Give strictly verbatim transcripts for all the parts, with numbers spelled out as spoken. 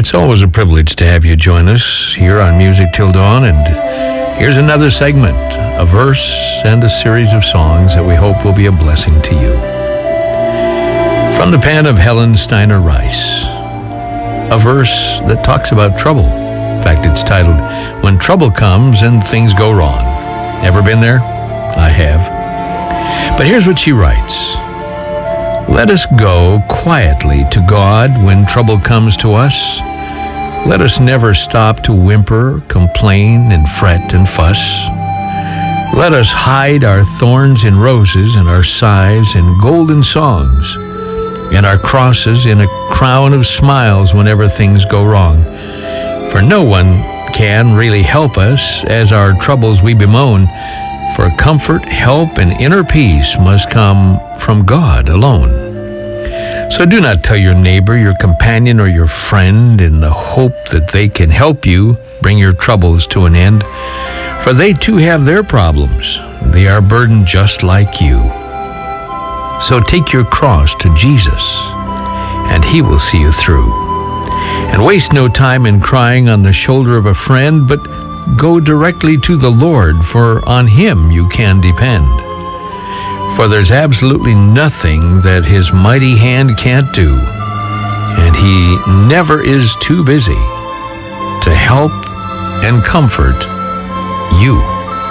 It's always a privilege to have you join us here on Music Till Dawn, and here's another segment, a verse and a series of songs that we hope will be a blessing to you. From the pen of Helen Steiner Rice, a verse that talks about trouble. In fact, it's titled, When Trouble Comes and Things Go Wrong. Ever been there? I have. But here's what she writes. Let us go quietly to God when trouble comes to us. Let us never stop to whimper, complain, and fret and fuss. Let us hide our thorns in roses and our sighs in golden songs, and our crosses in a crown of smiles whenever things go wrong. For no one can really help us as our troubles we bemoan. For comfort, help, and inner peace must come from God alone. So do not tell your neighbor, your companion, or your friend in the hope that they can help you bring your troubles to an end. For they too have their problems. They are burdened just like you. So take your cross to Jesus, and he will see you through. And waste no time in crying on the shoulder of a friend, but go directly to the Lord, for on him you can depend. For there's absolutely nothing that his mighty hand can't do, and he never is too busy to help and comfort you.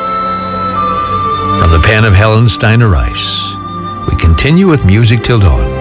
From the pen of Helen Steiner Rice, we continue with Music Till Dawn.